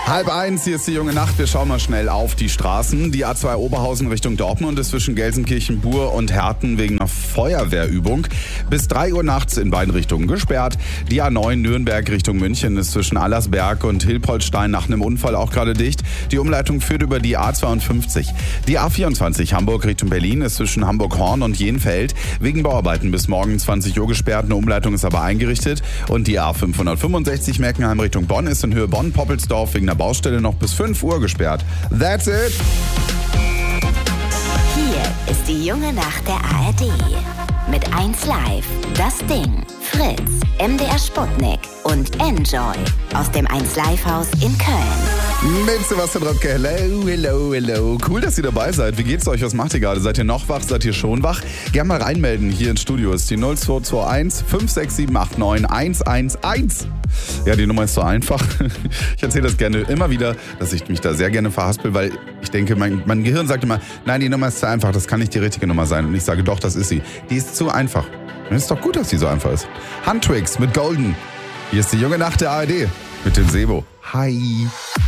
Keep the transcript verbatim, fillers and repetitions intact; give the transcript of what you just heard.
Halb eins, hier ist die junge Nacht. Wir schauen mal schnell auf die Straßen. Die A zwei Oberhausen Richtung Dortmund ist zwischen Gelsenkirchen, Buhr und Herten wegen einer Feuerwehrübung bis drei Uhr nachts in beiden Richtungen gesperrt. Die A neun Nürnberg Richtung München ist zwischen Allersberg und Hilpoltstein nach einem Unfall auch gerade dicht. Die Umleitung führt über die A zweiundfünfzig. Die A vierundzwanzig Hamburg Richtung Berlin ist zwischen Hamburg-Horn und Jenfeld wegen Bauarbeiten bis morgen zwanzig Uhr gesperrt. Eine Umleitung ist aber eingerichtet. Und die A fünfhundertfünfundsechzig Meckenheim Richtung Bonn ist in Höhe Bonn-Poppelsdorf wegen einer Baustelle noch bis fünf Uhr gesperrt. That's it! Hier ist die junge Nacht der A R D. Mit eins Live, Das Ding, Fritz, M D R Sputnik und Enjoy aus dem eins Live Haus in Köln. Mit Sebastian Röpke, hello, hello, hello. Cool, dass ihr dabei seid. Wie geht's euch? Was macht ihr gerade? Seid ihr noch wach? Seid ihr schon wach? Gerne mal reinmelden hier ins Studio. Ist die null zwei zwei eins fünf sechs sieben acht neun eins eins eins. Ja, die Nummer ist so einfach. Ich erzähle das gerne immer wieder, dass ich mich da sehr gerne verhaspel, weil ich denke, mein, mein Gehirn sagt immer, nein, die Nummer ist zu einfach, das kann nicht die richtige Nummer sein. Und ich sage, doch, das ist sie. Die ist zu einfach. Und es ist doch gut, dass die so einfach ist. Handtricks mit Golden. Hier ist die junge Nacht der A R D mit dem Sebo. Hi.